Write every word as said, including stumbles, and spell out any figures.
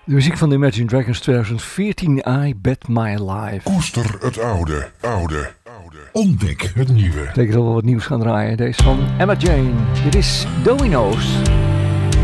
De muziek van de Imagine Dragons twintig veertien, I Bet My Life. Koester het oude, oude, oude. Ontdek het nieuwe. Betekent dat we wat nieuws gaan draaien. Deze van Emma Jane. Dit is Domino's.